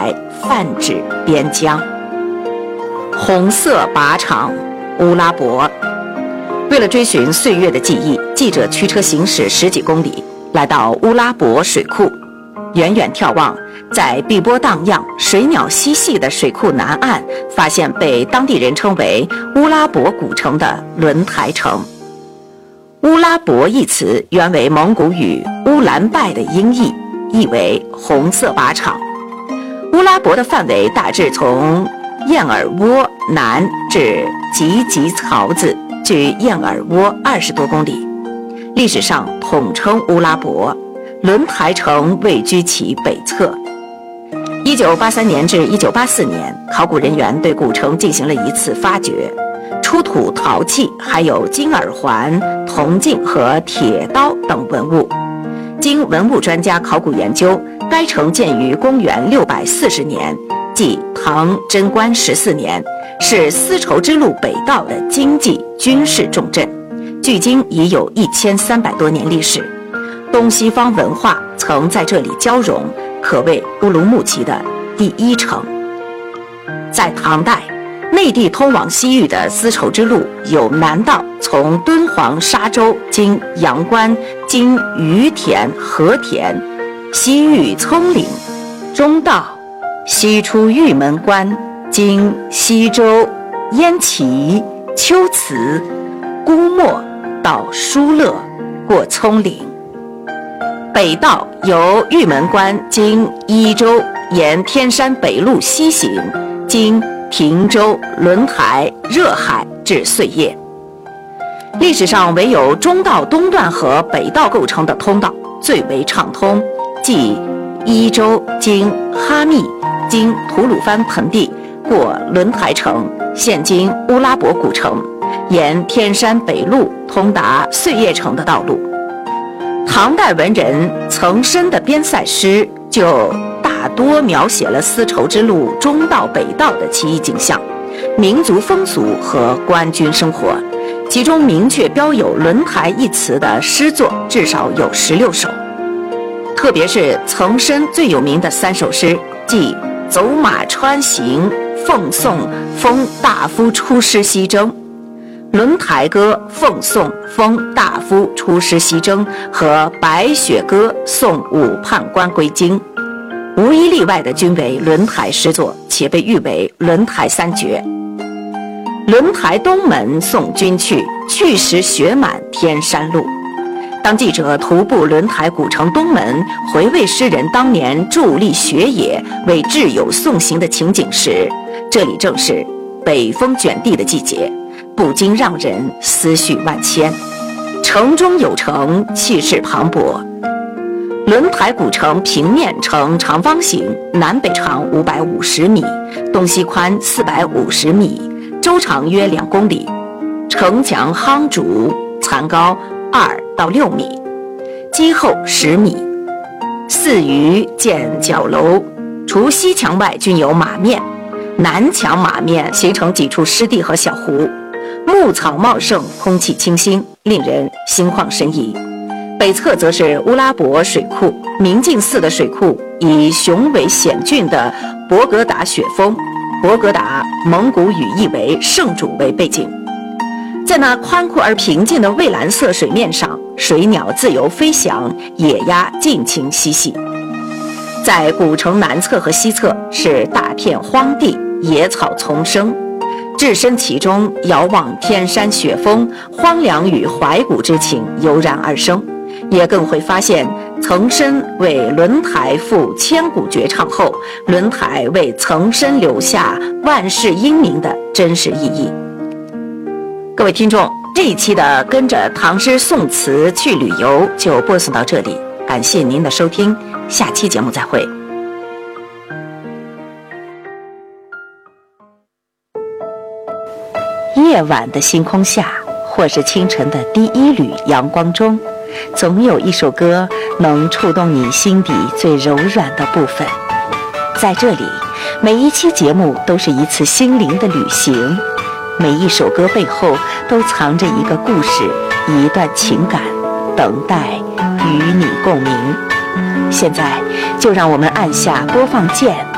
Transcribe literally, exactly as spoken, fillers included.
台泛指边疆。红色靶场，乌拉伯。为了追寻岁月的记忆，记者驱车行驶十几公里，来到乌拉伯水库。远远眺望，在碧波荡漾、水鸟嬉戏的水库南岸，发现被当地人称为乌拉伯古城的轮台城。乌拉伯一词原为蒙古语乌兰拜的音译，意为红色靶场。乌拉伯的范围大致从燕尔窝南至吉吉槽子，距燕尔窝二十多公里。历史上统称乌拉伯，轮台城位居其北侧。一九八三年至一九八四年，考古人员对古城进行了一次发掘，出土陶器，还有金耳环、铜镜和铁刀等文物。经文物专家考古研究，该城建于公元六百四十年，即唐贞观十四年，是丝绸之路北道的经济军事重镇，距今已有一千三百多年历史。东西方文化曾在这里交融，可谓乌鲁木齐的第一城。在唐代，内地通往西域的丝绸之路有南道从敦煌沙洲经阳关经于田、和田，西域葱岭；中道西出玉门关，经西周、燕齐、龟兹、姑墨到疏勒，过葱岭。北道由玉门关经伊州，沿天山北路西行，经亭州、轮台、热海至碎叶。历史上唯有中道东段和北道构成的通道最为畅通，即伊州经哈密，经吐鲁番盆地，过轮台城，现今乌拉伯古城，沿天山北路通达碎叶城的道路。唐代文人岑参的边塞诗就大多描写了丝绸之路中道北道的奇异景象、民族风俗和官军生活，其中明确标有轮台一词的诗作至少有十六首。特别是岑参最有名的三首诗，即走马川行、奉送封大夫出师西征、轮台歌奉送封大夫出师西征和白雪歌送武判官归京，无一例外的均为轮台诗作，且被誉为轮台三绝。轮台东门送君去，去时雪满天山路。当记者徒步轮台古城东门，回味诗人当年伫立雪野为挚友送行的情景时，这里正是北风卷地的季节，不禁让人思绪万千。城中有城，气势磅礴。轮台古城平面呈长方形，南北长五百五十米，东西宽四百五十米，周长约两公里。城墙夯筑，残高二到六米，基厚十米。四隅建角楼，除西墙外均有马面，南墙马面形成几处湿地和小湖，牧草茂盛，空气清新，令人心旷神怡。北侧则是乌拉伯水库，明镜寺的水库以雄伟险峻的博格达雪峰，博格达蒙古语意为圣主为背景。在那宽阔而平静的蔚蓝色水面上，水鸟自由飞翔，野鸭尽情嬉戏。在古城南侧和西侧是大片荒地，野草丛生，置身其中，遥望天山雪峰，荒凉与怀古之情油然而生，也更会发现岑参为轮台赋千古绝唱后，轮台为岑参留下万世英名的真实意义。各位听众，这一期的跟着唐诗宋词去旅游就播送到这里，感谢您的收听，下期节目再会。夜晚的星空下，或是清晨的第一缕阳光中，总有一首歌能触动你心底最柔软的部分。在这里，每一期节目都是一次心灵的旅行，每一首歌背后都藏着一个故事，一段情感，等待与你共鸣。现在就让我们按下播放键，